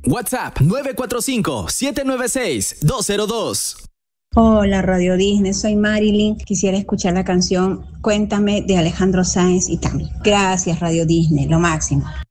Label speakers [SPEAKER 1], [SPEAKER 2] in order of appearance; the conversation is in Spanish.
[SPEAKER 1] WhatsApp 945-796-202.
[SPEAKER 2] Hola Radio Disney, soy Marilyn. Quisiera escuchar la canción Cuéntame de Alejandro Sanz y Tami. Gracias Radio Disney, lo máximo.